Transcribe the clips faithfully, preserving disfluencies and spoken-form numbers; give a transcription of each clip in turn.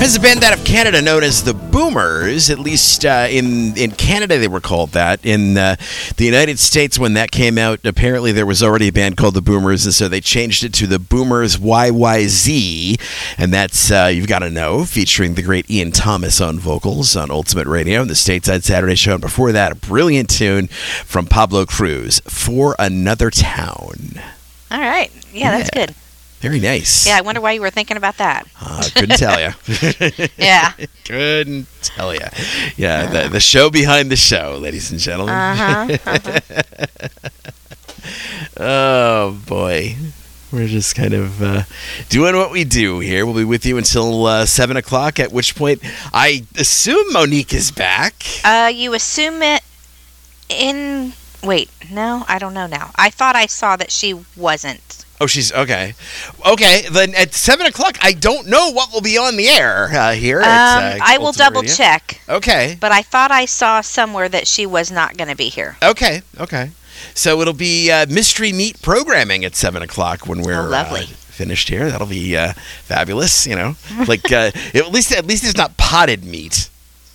is a band out of Canada known as the Boomers. At least uh, in in Canada they were called that. In uh, the United States, when that came out, apparently there was already a band called the Boomers, and so they changed it to the Boomers Y Y Z, and that's uh, You've Got to Know, featuring the great Ian Thomas on vocals on Ultimate Radio, the Stateside Saturday Show. And before that, a brilliant tune from Pablo Cruz, For Another Town. All right. Yeah, that's Yeah. good. Very nice. Yeah, I wonder why you were thinking about that. Uh, couldn't tell you. Yeah. Couldn't tell you. Yeah, the, the show behind the show, ladies and gentlemen. Uh-huh. uh-huh. Oh, boy. We're just kind of uh, doing what we do here. We'll be with you until uh, seven o'clock, at which point I assume Monique is back. Uh, you assume it in... Wait, no, I don't know now. I thought I saw that she wasn't. Oh, she's okay. Okay, then at seven o'clock, I don't know what will be on the air uh, here. Um, at, uh, I will Ultimate double Radio. check. Okay. But I thought I saw somewhere that she was not going to be here. Okay, okay. So it'll be uh, Mystery Meat programming at seven o'clock when we're Oh, lovely. uh, finished here. That'll be uh, fabulous, you know. Like, uh, at least at least it's not potted meat.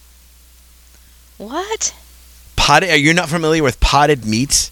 What? Potted? Are you not familiar with potted meat?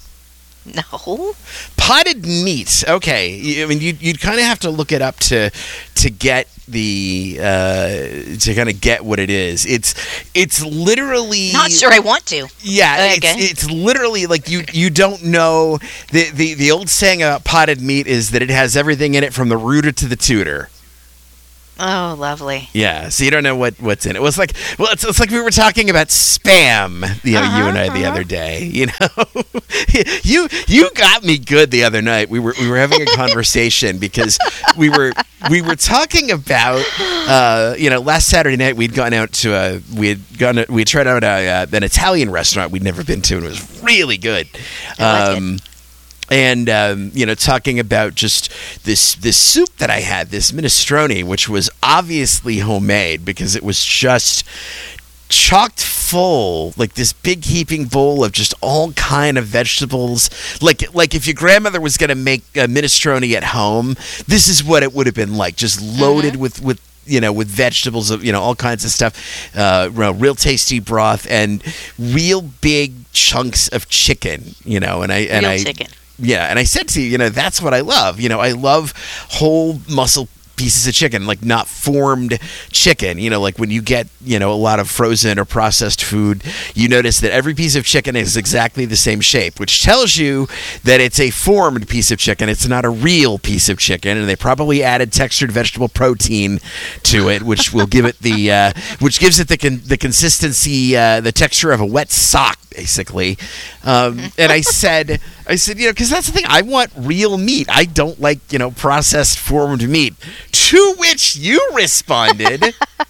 No. Potted meat. Okay, You- I mean, you'd, you'd kind of have to look it up to to get the uh, to kind of get what it is. It's it's literally Not sure I want to. Yeah, Okay. it's, it's literally like you you don't know the, the the old saying about potted meat is that it has everything in it from the rooter to the tutor. Oh, lovely. Yeah, so you don't know what, what's in it. It was like, well, it's, it's like we were talking about spam, you know, Uh-huh, you and I the uh-huh. other day. You know, you you got me good the other night. We were we were having a conversation because we were we were talking about, uh, you know, last Saturday night we'd gone out to a we had gone we had tried out a, uh, an Italian restaurant we'd never been to, and it was really good. I like Um, And um, you know, talking about just this this soup that I had, this minestrone, which was obviously homemade because it was just chocked full, like this big heaping bowl of just all kind of vegetables. Like like if your grandmother was going to make a minestrone at home, this is what it would have been like, just loaded Mhm. with with. You know, with vegetables, of you know, all kinds of stuff, uh, real real tasty broth and real big chunks of chicken. You know, and I and Real I chicken. yeah, and I said to you, you know, that's what I love. You know, I love whole muscle pieces of chicken, like not formed chicken. You know, like when you get, you know, a lot of frozen or processed food, you notice that every piece of chicken is exactly the same shape, which tells you that it's a formed piece of chicken. It's not a real piece of chicken, and they probably added textured vegetable protein to it, which will give it the, uh, which gives it the con- the consistency, uh, the texture of a wet sock, basically. Um, and I said, I said, you know, because that's the thing. I want real meat. I don't like, you know, processed formed meat. To which you responded,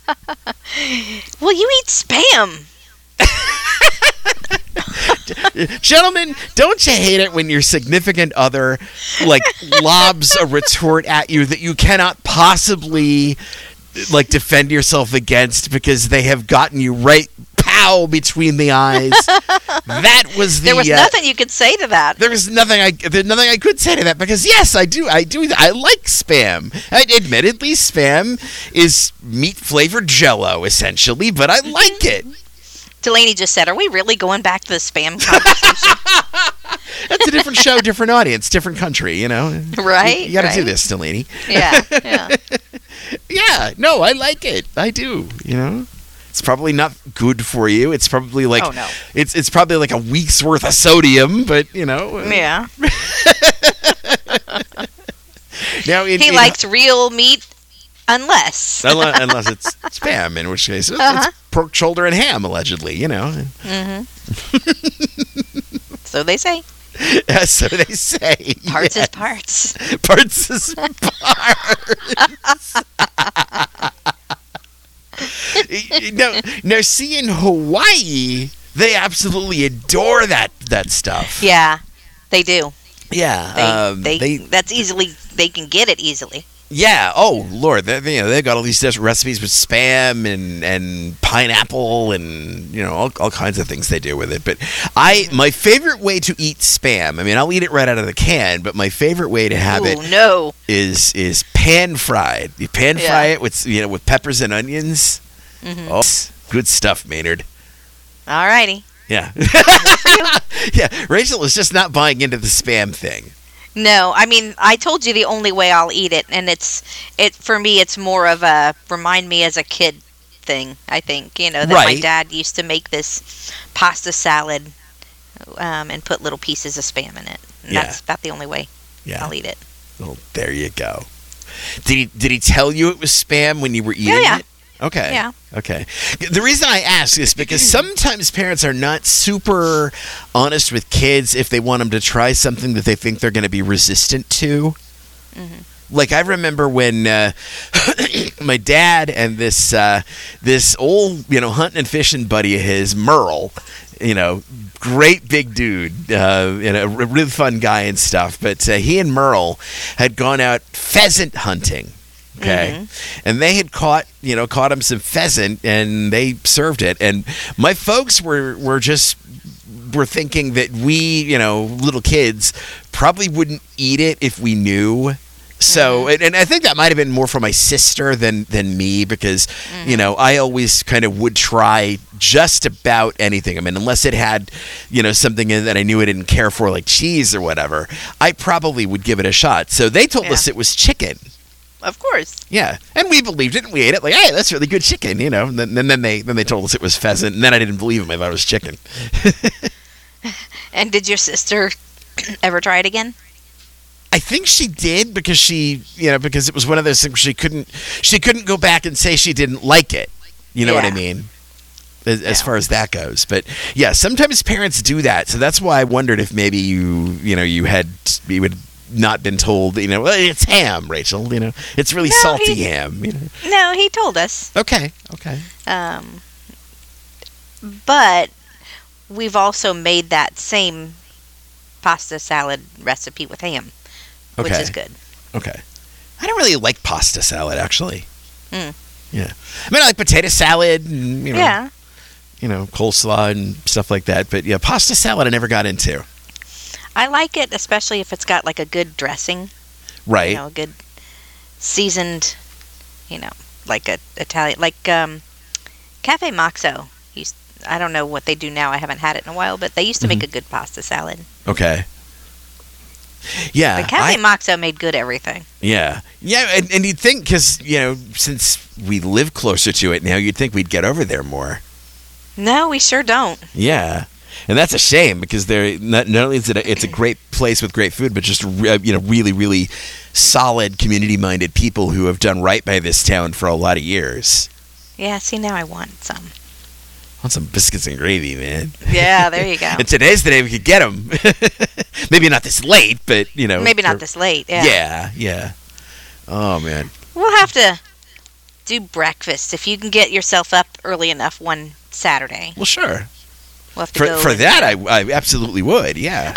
Well, you eat spam. gentlemen, don't you hate it when your significant other, like, lobs a retort at you that you cannot possibly, like, defend yourself against because they have gotten you right pow between the eyes? That was the. There was uh, nothing you could say to that. There was nothing I there's nothing I could say to that because yes, I do I do I like spam. I, admittedly, spam is meat flavored Jello essentially, but I like it. Delaney just said, "Are we really going back to the spam conversation?" That's a different show, different audience, different country. You know, Right, You, you got to do right. this, Delaney. Yeah, yeah. Yeah, no, I like it. I do. You know. It's probably not good for you. It's probably like Oh, no. it's it's probably like a week's worth of sodium, but you know. Yeah. Now in, He in- likes real meat unless. unless, unless it's spam, in which case it's, Uh-huh. it's pork shoulder and ham, allegedly. You know. Mm-hmm. So they say. Yeah, so they say. Parts yes. is parts. Parts is parts. no, no. See, in Hawaii, they absolutely adore that that stuff. Yeah, they do. Yeah, They, um, they, they that's easily, they can get it easily. Yeah. Oh Lord, they, you know they've got all these different recipes with spam and and pineapple and you know all, all kinds of things they do with it. But I my favorite way to eat spam. I mean, I'll eat it right out of the can, but my favorite way to have Ooh, it no. is is pan fried. You pan Yeah. fry it with you know with peppers and onions. Mhm. Oh, good stuff, Maynard. Alrighty. Yeah. Yeah. Rachel is just not buying into the spam thing. No, I mean, I told you the only way I'll eat it, and it's it for me. It's more of a remind me as a kid thing. I think you know that my Right. dad used to make this pasta salad um, and put little pieces of spam in it. And Yeah. That's about the only way Yeah. I'll eat it. Well, there you go. Did he did he tell you it was spam when you were eating yeah. it? Okay. Yeah. Okay. The reason I ask is because sometimes parents are not super honest with kids if they want them to try something that they think they're going to be resistant to. Mhm. Like I remember when uh, my dad and this uh, this old you know hunting and fishing buddy of his, Merle, you know, great big dude, uh, and a really fun guy and stuff. But uh, he and Merle had gone out pheasant hunting. Okay, and they had caught, you know, caught him some pheasant, and they served it. And my folks were were just were thinking that we, you know, little kids probably wouldn't eat it if we knew. So, and, and I think that might have been more for my sister than than me because, you know, I always kind of would try just about anything. I mean, unless it had, you know, something in that I knew I didn't care for, like cheese or whatever, I probably would give it a shot. So they told Yeah. us it was chicken. Of course. Yeah, and we believed it, and we ate it. Like, hey, that's really good chicken, you know. And then, and then they then they told us it was pheasant, and then I didn't believe them. I thought it was chicken. And did your sister ever try it again? I think she did because she, you know, because it was one of those things where she couldn't she couldn't go back and say she didn't like it. You know what I Yeah. mean? As, as Yeah. far as that goes, but yeah, sometimes parents do that. So that's why I wondered if maybe you, you know, you had you would. Not been told, you know, well, it's ham, Rachel. You know, it's really No, salty he- ham. You know? No, he told us. Okay, okay. Um, but we've also made that same pasta salad recipe with ham, which Okay. is good. Okay. I don't really like pasta salad, actually. Mm. Yeah. I mean, I like potato salad and, you know, Yeah. you know, coleslaw and stuff like that. But, yeah, pasta salad I never got into. I like it, especially if it's got like a good dressing, Right. you know, a good seasoned, you know, like a Italian, like um, Cafe Moxo. Used, I don't know what they do now. I haven't had it in a while, but they used to make a good pasta salad. Okay. Yeah. But Cafe I- Moxo made good everything. yeah. Yeah, and, and you'd think, because, you know, since we live closer to it now, you'd think we'd get over there more. No, we sure don't. Yeah. And that's a shame because they're not, not only is it a, it's a great place with great food, but just re, you know really really solid community-minded people who have done right by this town for a lot of years. Yeah, see, now I want some. I want some biscuits and gravy, man. Yeah, there you go. And today's the day we could get them. Maybe not this late, but you know. Maybe not for- this late. Yeah. Yeah, yeah. Oh man. We'll have to do breakfast if you can get yourself up early enough one Saturday. Well, sure. We'll have to For go for and- that, I, I absolutely would. Yeah.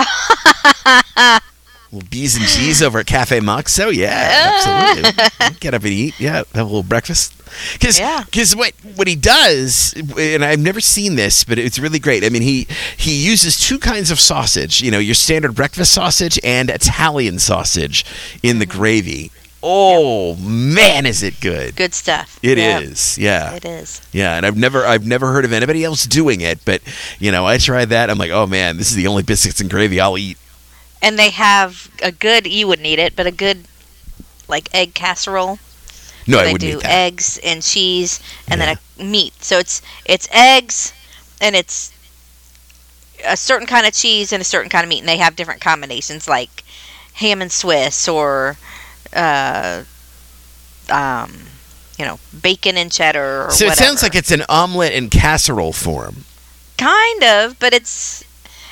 Little B's and G's over at Cafe Moxo. Yeah, absolutely. Get up and eat. Yeah, have a little breakfast. Because Yeah. what what he does, and I've never seen this, but it's really great. I mean, he he uses two kinds of sausage. You know, your standard breakfast sausage and Italian sausage in the gravy. Oh man, is it good? Good stuff. It Yep, is. Yeah. It is. Yeah, and I've never I've never heard of anybody else doing it, but you know, I tried that. I'm like, oh man, this is the only biscuits and gravy I'll eat. And they have a good, you wouldn't eat it, but a good, like, egg casserole. No, where I they wouldn't do eat that. eggs and cheese and then a meat. So it's it's eggs and it's a certain kind of cheese and a certain kind of meat, and they have different combinations like ham and Swiss or uh, um, you know, bacon and cheddar or So it whatever. sounds like it's an omelet in casserole form. Kind of, but it's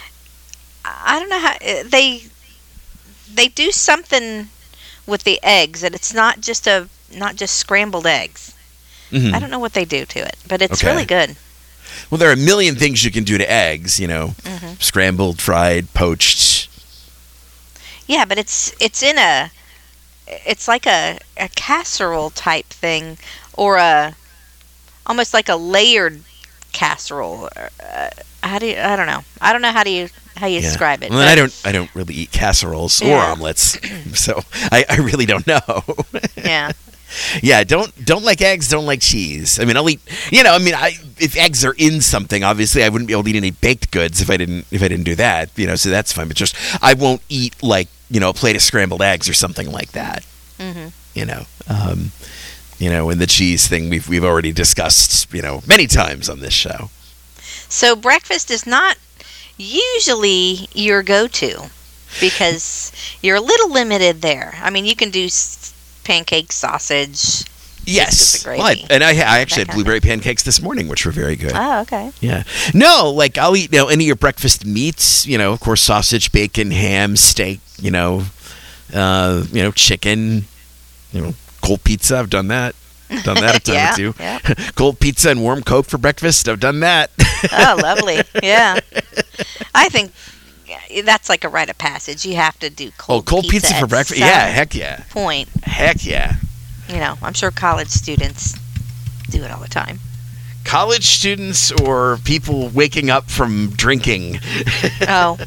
I don't know how they they do something with the eggs, and it's not just a not just scrambled eggs. Mhm. I don't know what they do to it, but it's Okay. really good. Well, there are a million things you can do to eggs, you know, Mhm. scrambled, fried, poached. Yeah, but it's it's in a it's like a, a casserole type thing, or a almost like a layered casserole. Uh, how do you, I don't know. I don't know how do you how you Yeah. describe it. Well, but- I don't. I don't really eat casseroles or Yeah. omelets, so I, I really don't know. yeah. Yeah, don't don't like eggs. Don't like cheese. I mean, I'll eat. You know, I mean, I, if eggs are in something, obviously, I wouldn't be able to eat any baked goods if I didn't if I didn't do that. You know, so that's fine. But just I won't eat like you know a plate of scrambled eggs or something like that. hmm You know, um, you know, and the cheese thing we've we've already discussed. You know, many times on this show. So breakfast is not usually your go-to because you're a little limited there. I mean, you can do s- pancakes, sausage. Yes, the well, I, gravy. and I I actually That had kind of blueberry pancakes this morning, which were very good. Oh, okay. Yeah. No, like I'll eat you know any of your breakfast meats, you know, of course sausage, bacon, ham, steak, you know, uh, you know, chicken, you know, cold pizza, I've done that. Done that a time Yeah, or two. yeah. Cold pizza and warm Coke for breakfast, I've done that. Oh, lovely. Yeah. I think that's like a rite of passage. You have to do cold Oh, cold pizza, at for breakfast. some Yeah, heck yeah. point. Heck yeah. You know, I'm sure college students do it all the time. College students or people waking up from drinking. Oh.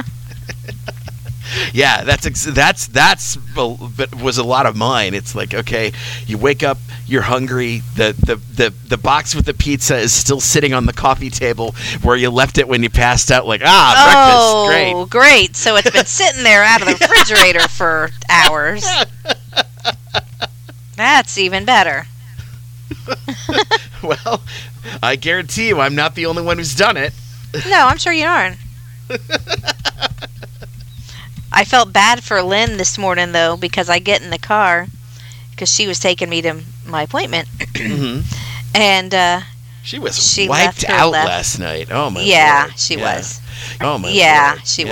Yeah, that's ex- that's that's a- but was a lot of mine. It's like, okay, you wake up, you're hungry. The, the the the box with the pizza is still sitting on the coffee table where you left it when you passed out. Like, ah, oh, breakfast, great. great. So it's been sitting there out of the refrigerator for hours. That's even better. Well, I guarantee you, I'm not the only one who's done it. No, I'm sure you aren't. I felt bad for Lynn this morning, though, because I get in the car because she was taking me to my appointment. hmm And, uh, She was She wiped left her out left. last night. Oh my yeah, Lord. she Yeah. was. Oh my Yeah, Lord. she Yeah.